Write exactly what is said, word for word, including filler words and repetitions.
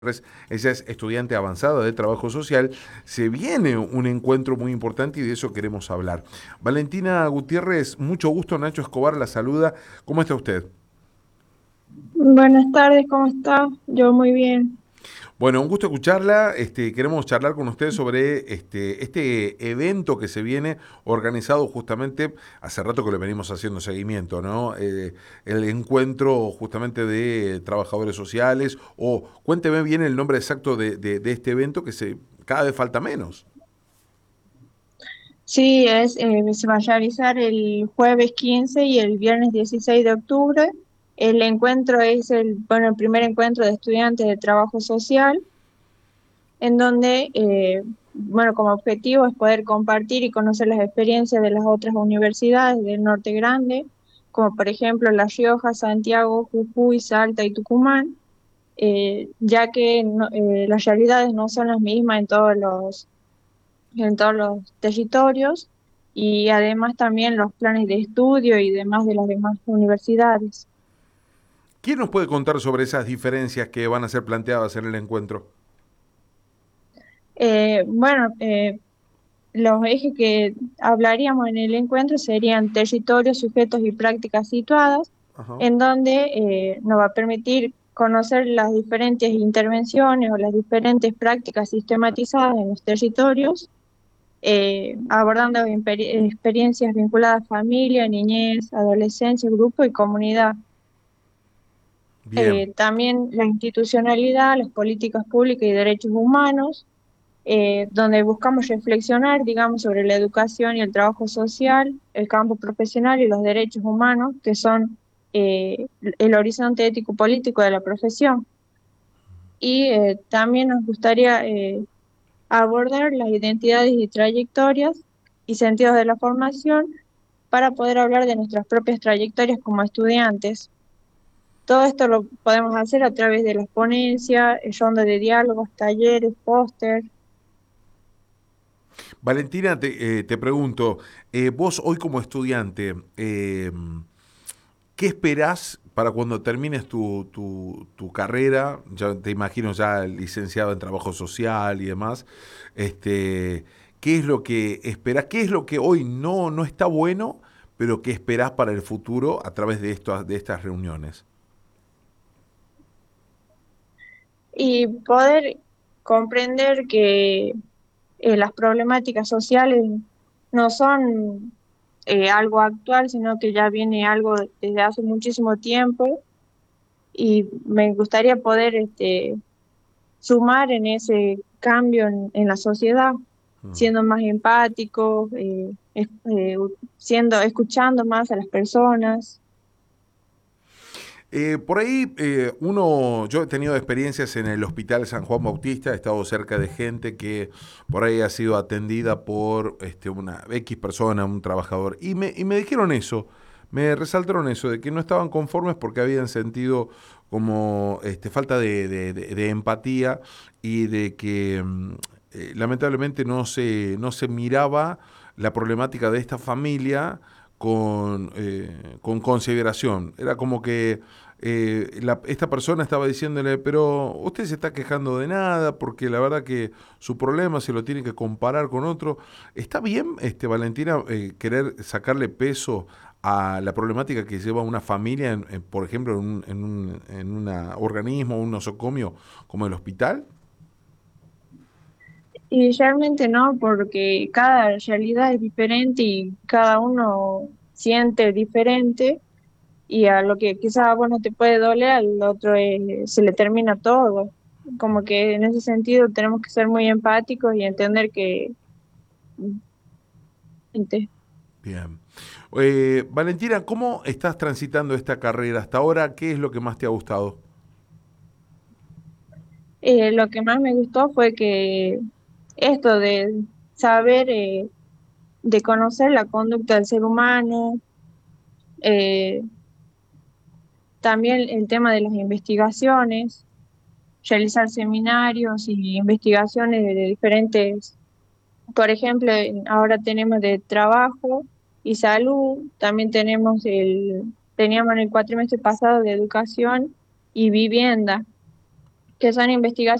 Ella es estudiante avanzada de trabajo social. Se viene un encuentro muy importante y de eso queremos hablar. Valentina Gutiérrez, mucho gusto. Nacho Escobar la saluda. ¿Cómo está usted? Buenas tardes, ¿cómo está? Yo muy bien. Bueno, un gusto escucharla. Este, queremos charlar con usted sobre este, este evento que se viene organizado justamente, hace rato que le venimos haciendo seguimiento, ¿no? Eh, el encuentro justamente de trabajadores sociales, o cuénteme bien el nombre exacto de, de- de este evento que se, cada vez falta menos. Sí, es, eh, se va a realizar el jueves quince y el viernes dieciséis de octubre. El encuentro es el, bueno, el primer encuentro de estudiantes de trabajo social, en donde, eh, bueno, como objetivo es poder compartir y conocer las experiencias de las otras universidades del Norte Grande, como por ejemplo La Rioja, Santiago, Jujuy, Salta y Tucumán, eh, ya que no- eh, las realidades no son las mismas en todos los en todos los territorios y además también los planes de estudio y demás de las demás universidades. ¿Quién nos puede contar sobre esas diferencias que van a ser planteadas en el encuentro? Eh, bueno, eh, los ejes que hablaríamos en el encuentro serían territorios, sujetos y prácticas situadas, Ajá. en donde eh, nos va a permitir conocer las diferentes intervenciones o las diferentes prácticas sistematizadas en los territorios, eh, abordando imperi- experiencias vinculadas a familia, niñez, adolescencia, grupo y comunidad. Bien, Eh, también la institucionalidad, las políticas públicas y derechos humanos, eh, donde buscamos reflexionar, digamos, sobre la educación y el trabajo social, el campo profesional y los derechos humanos, que son eh, el horizonte ético-político de la profesión. Y eh, también nos gustaría eh, abordar las identidades y trayectorias y sentidos de la formación para poder hablar de nuestras propias trayectorias como estudiantes. Todo esto lo podemos hacer a través de las ponencias, eh, rondas de diálogos, talleres, póster. Valentina, te, eh, te pregunto, eh, vos hoy como estudiante, eh, ¿qué esperás para cuando termines tu, tu- tu carrera? Ya te imagino ya licenciado en trabajo social y demás. Este, ¿qué es lo que esperás? ¿Qué es lo que hoy no, no está bueno, pero que esperás para el futuro a través de, esto, de estas reuniones? Y poder comprender que eh, las problemáticas sociales no son eh, algo actual, sino que ya viene algo desde hace muchísimo tiempo y me gustaría poder este, sumar en ese cambio en, en la sociedad, siendo más empático, eh, es- eh, siendo, escuchando más a las personas. Eh, por ahí eh, uno, yo he tenido experiencias en el Hospital San Juan Bautista, he estado cerca de gente que por ahí ha sido atendida por este, una X persona, un trabajador, y me, y me dijeron eso, me resaltaron eso, de que no estaban conformes porque habían sentido como este, falta de, de- de- de empatía y de que mm, eh, lamentablemente no se, no se miraba la problemática de esta familia con, eh, con consideración. Era como que eh, la- esta persona estaba diciéndole, pero usted se está quejando de nada, porque la verdad que su problema se lo tiene que comparar con otro. ¿Está bien, este, Valentina, eh, querer sacarle peso a la problemática que lleva una familia, en- en, por ejemplo, en un, en un en una organismo, un nosocomio como el hospital? Y realmente no, porque cada realidad es diferente y cada uno siente diferente y a lo que quizás a vos no te puede doler, al otro eh, se le termina todo. Como que en ese sentido tenemos que ser muy empáticos y entender que Bien. Eh, Valentina, ¿cómo estás transitando esta carrera hasta ahora? ¿Qué es lo que más te ha gustado? eh, lo que más me gustó fue que esto de saber, eh, de conocer la conducta del ser humano, eh, también el tema de las investigaciones, realizar seminarios y investigaciones de, de diferentes, por ejemplo, en- ahora tenemos de trabajo y salud, también tenemos el, teníamos en el cuatrimestre pasado de educación y vivienda. que son investigaciones